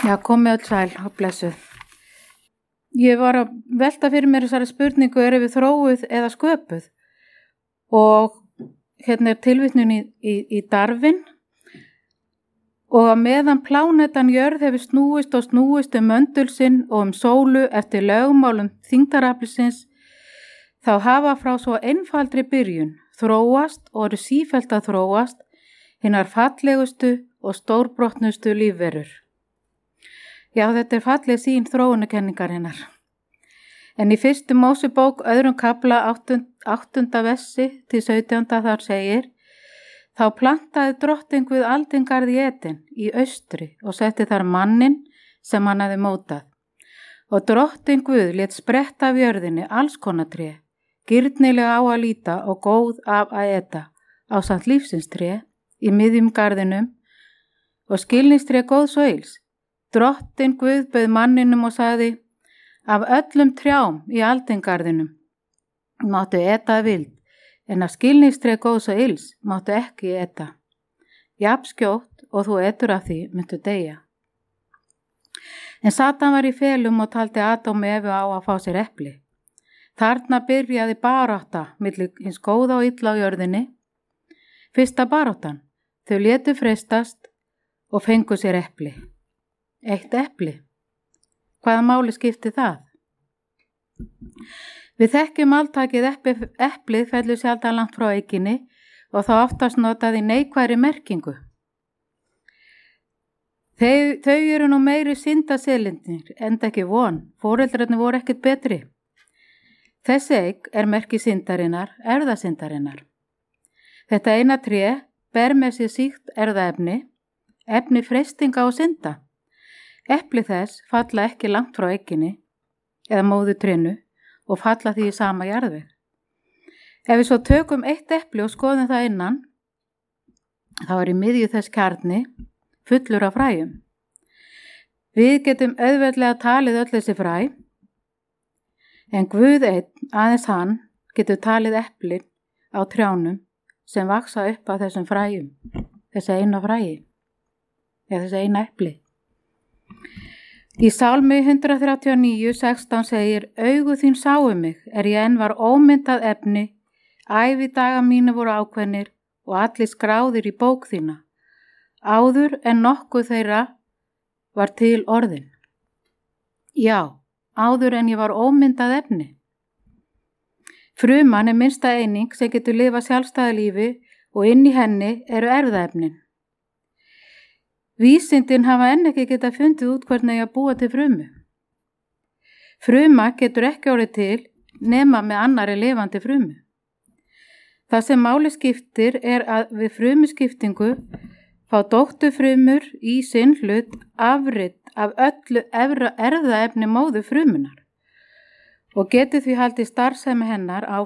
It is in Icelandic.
Já, komið öll sæl og blessuð. Ég var að velta fyrir mér þessari spurningu, erum við þróuð eða sköpuð? Og hérna er tilvitnun í Darwin. Og að meðan plánetan jörð hefur snúist og snúist möndul sinn og sólu eftir lögmálum þyngdaraflsins, þá hafa frá svo einfaldri byrjun þróast og eru sífellt að þróast hinar fallegustu og stórbrotnustu lífverur. Já, þetta er falleg sýn þróunarkenningarinnar. En í fyrstu Mósebók, öðrum kafla 8. versi til 17. þar segir: Þá plantaði Drottinn Guð aldingarð í Eden í austri og setti þar manninn sem hann hafði mótað. Og Drottinn Guð lét spretta af jörðinni alls konar tré, girnilega á að líta og góð af að eta, ásamt lífsins tré í miðjum garðinum og skilningstré góðs og ills. Drottinn Guð bauð manninum og sagði: Af öllum trjám í aldingarðinum máttu eta vild, en af skilningstré góðs og ills máttu ekki eta. Jafn skjótt og þú etur af því myndu deyja. En Satan var í felum og taldi Adam og Evu á að fá sér epli. Þarna byrjaði barátta milli hins góða og illa á jörðinni. Fyrsta baráttan, þau létu freistast og fengu sér epli. Eitt epli. Hvaða máli skipti það? Við þekkjum alltakið eplið fellur sjaldan langt frá eikinni og þá oftast notað í neikvæðri merkingu. Þau eru nú meiri syndaselindir, enda ekki von, foreldrarnir voru ekkert betri. Þessi eik er merki syndarinnar, erfðasyndarinnar. Þetta eina tré ber með sér sýkt erfðaefni, efni freistinga og synda. Epli þess falla ekki langt frá eikinni eða móðu trénu og falla því í sama jarðveg. Ef við svo tökum eitt epli og skoðum það innan, þá er í miðju þess kjarni fullur af fræjum. Við getum auðveldlega talið öll þessi fræ, en Guð einn, aðeins hann, getur talið eplin á trjánum sem vaksa upp af þessum fræjum, þessi eina fræji, eða þessi eina epli. Í Sálmi 139:16 segir: Augu þín sáu mig, ég enn var ómyndað efni, ævidaga mínu voru ákveðnir og allir skráðir í bók þína, áður en nokkuð þeirra var til orðin. Já, áður en ég var ómyndað efni. Fruman er minnsta eining sem getur lifað sjálfstæðu lífi og inn í henni eru erfðaefnin. Vísindin hafa enn ekki getað fundið út hvernig að búa til frumu. Fruma getur ekki orðið til nema með annarri lifandi frumu. Það sem máli skiptir er að við frumuskiptingu fá dótturfrumur í sinn hlut afrit af öllu erfðaefni móður frumunar og getur því haldið starfsemi hennar á